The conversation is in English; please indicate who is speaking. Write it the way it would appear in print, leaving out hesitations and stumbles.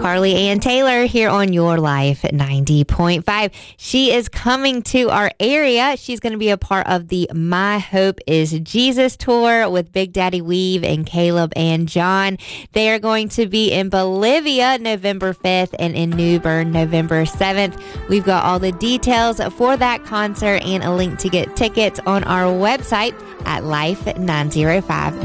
Speaker 1: Carly Ann Taylor here on Your Life 90.5. She is coming to our area. She's going to be a part of the My Hope is Jesus tour with Big Daddy Weave and Caleb and John. They are going to be in Bolivia November 5th and in New Bern November 7th. We've got all the details for that concert and a link to get tickets on our website at Life 905.